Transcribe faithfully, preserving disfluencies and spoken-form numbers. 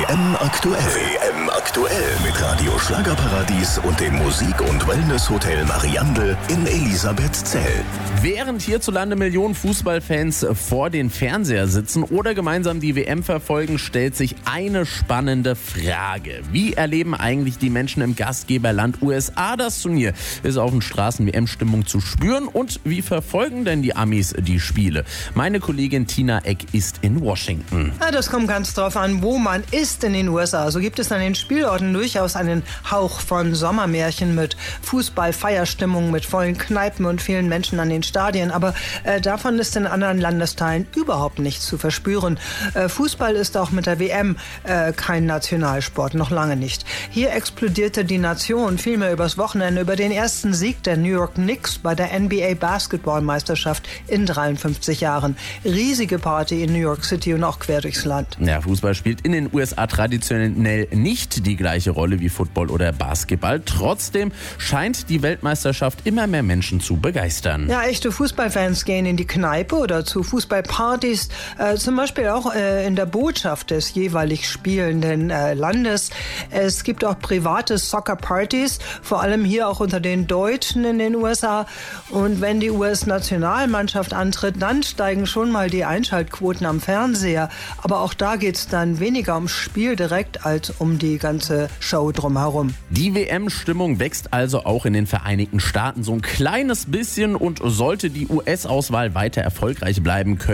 M aktuell. W M aktuell mit Radio Schlagerparadies und dem Musik- und Wellness-Hotel Mariandel in Elisabethzell. Während hierzulande Millionen Fußballfans vor den Fernseher sitzen oder gemeinsam die W M verfolgen, stellt sich eine spannende Frage. Wie erleben eigentlich die Menschen im Gastgeberland U S A das Turnier? Ist auf den Straßen W M-Stimmung zu spüren? Und wie verfolgen denn die Amis die Spiele? Meine Kollegin Tina Eck ist in Washington. Ja, das kommt ganz drauf an, wo man ist in den U S A. So gibt es an den Spielorten durchaus einen Hauch von Sommermärchen mit Fußball-Feierstimmung, mit vollen Kneipen und vielen Menschen an den Stadien. Aber äh, davon ist in anderen Landesteilen überhaupt nichts zu verspüren. Äh, Fußball ist auch mit der W M äh, kein Nationalsport, noch lange nicht. Hier explodierte die Nation vielmehr übers Wochenende über den ersten Sieg der New York Knicks bei der N B A-Basketballmeisterschaft in dreiundfünfzig Jahren. Riesige Party in New York City und auch quer durchs Land. Ja, Fußball spielt in den U S A traditionell nicht die gleiche Rolle wie Football oder Basketball. Trotzdem scheint die Weltmeisterschaft immer mehr Menschen zu begeistern. Ja, echte Fußballfans gehen in die Kneipe oder zu Fußballpartys, äh, zum Beispiel auch äh, in der Botschaft des jeweilig spielenden äh, Landes. Es gibt auch private Soccer-Partys, vor allem hier auch unter den Deutschen in den U S A. Und wenn die U S-Nationalmannschaft antritt, dann steigen schon mal die Einschaltquoten am Fernseher. Aber auch da geht es dann weniger ums Spiel direkt als um die ganze Show drumherum. Die W M-Stimmung wächst also auch in den Vereinigten Staaten so ein kleines bisschen, und sollte die U S-Auswahl weiter erfolgreich bleiben können,